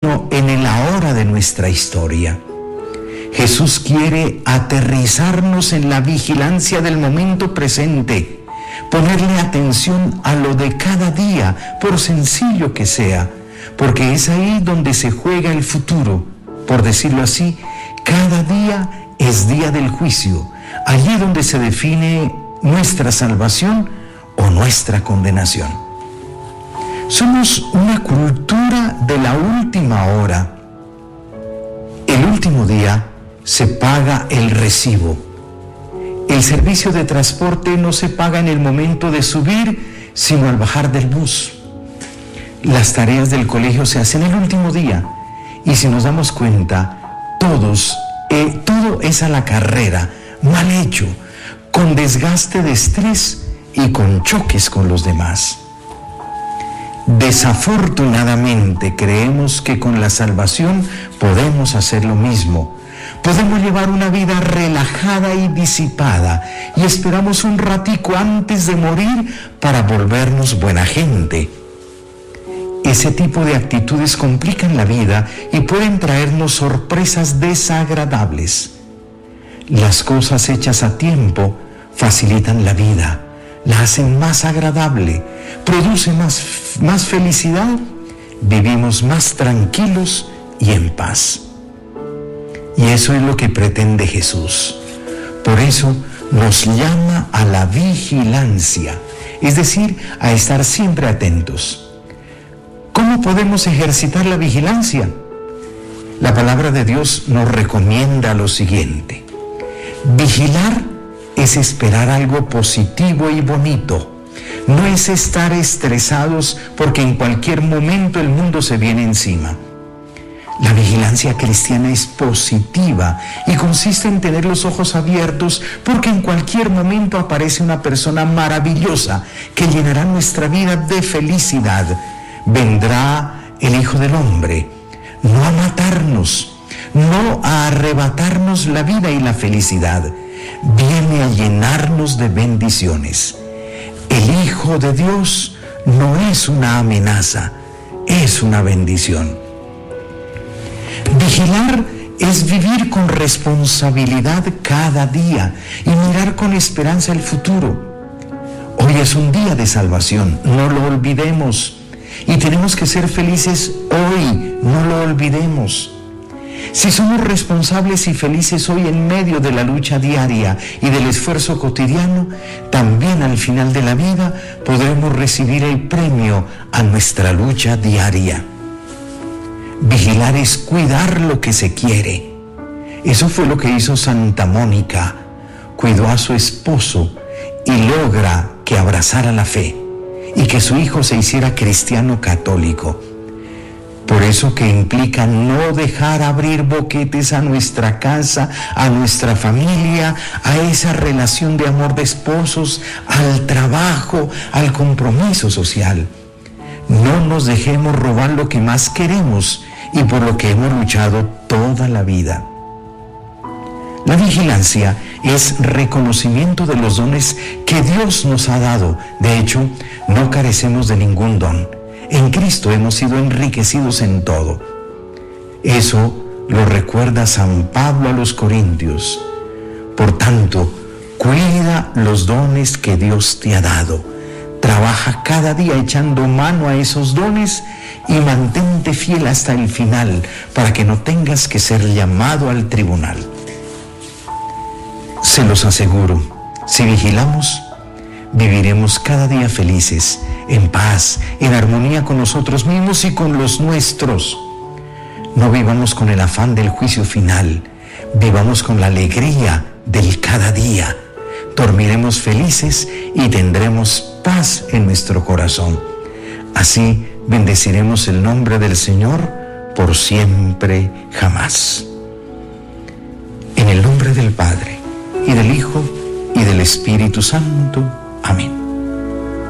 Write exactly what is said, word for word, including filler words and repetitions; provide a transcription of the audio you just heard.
en el ahora de nuestra historia. Jesús quiere aterrizarnos en la vigilancia del momento presente, ponerle atención a lo de cada día, por sencillo que sea, porque es ahí donde se juega el futuro. Por decirlo así, cada día es día del juicio, allí donde se define nuestra salvación o nuestra condenación. Somos una cultura de la última hora. El último día se paga el recibo. El servicio de transporte no se paga en el momento de subir, sino al bajar del bus. Las tareas del colegio se hacen el último día. Y si nos damos cuenta, todos, eh, todo es a la carrera, mal hecho, con desgaste de estrés y con choques con los demás. Desafortunadamente creemos que con la salvación podemos hacer lo mismo. Podemos llevar una vida relajada y disipada y esperamos un ratico antes de morir para volvernos buena gente. Ese tipo de actitudes complican la vida y pueden traernos sorpresas desagradables. Las cosas hechas a tiempo facilitan la vida, la hacen más agradable, producen más, más felicidad, vivimos más tranquilos y en paz. Y eso es lo que pretende Jesús. Por eso nos llama a la vigilancia, es decir, a estar siempre atentos. ¿Cómo podemos ejercitar la vigilancia? La palabra de Dios nos recomienda lo siguiente: vigilar es esperar algo positivo y bonito. No es estar estresados porque en cualquier momento el mundo se viene encima. La vigilancia cristiana es positiva y consiste en tener los ojos abiertos porque en cualquier momento aparece una persona maravillosa que llenará nuestra vida de felicidad. Vendrá el Hijo del Hombre, no a matarnos, no a arrebatarnos la vida y la felicidad. Viene a llenarnos de bendiciones. El Hijo de Dios no es una amenaza, es una bendición. Vigilar es vivir con responsabilidad cada día y mirar con esperanza el futuro. Hoy es un día de salvación, no lo olvidemos. Y tenemos que ser felices hoy, no lo olvidemos. Si somos responsables y felices hoy en medio de la lucha diaria y del esfuerzo cotidiano, también al final de la vida podremos recibir el premio a nuestra lucha diaria. Vigilar es cuidar lo que se quiere. Eso fue lo que hizo Santa Mónica. Cuidó a su esposo y logra que abrazara la fe y que su hijo se hiciera cristiano católico. Por eso que implica no dejar abrir boquetes a nuestra casa, a nuestra familia, a esa relación de amor de esposos, al trabajo, al compromiso social. No nos dejemos robar lo que más queremos y por lo que hemos luchado toda la vida. La vigilancia es reconocimiento de los dones que Dios nos ha dado. De hecho, no carecemos de ningún don. En Cristo hemos sido enriquecidos en todo. Eso lo recuerda San Pablo a los Corintios. Por tanto, cuida los dones que Dios te ha dado. Trabaja cada día echando mano a esos dones y mantente fiel hasta el final para que no tengas que ser llamado al tribunal. Se los aseguro, si vigilamos, viviremos cada día felices, en paz, en armonía con nosotros mismos y con los nuestros. No vivamos con el afán del juicio final, vivamos con la alegría del cada día. Dormiremos felices y tendremos paz en nuestro corazón. Así bendeciremos el nombre del Señor por siempre, jamás. En el nombre del Padre, y del Hijo, y del Espíritu Santo. Amén.